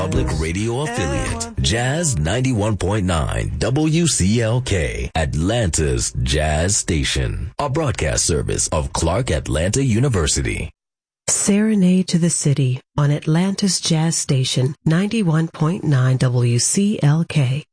Public radio affiliate, Jazz 91.9 WCLK, Atlanta's Jazz Station, a broadcast service of Clark Atlanta University. Serenade to the City on Atlanta's Jazz Station 91.9 WCLK.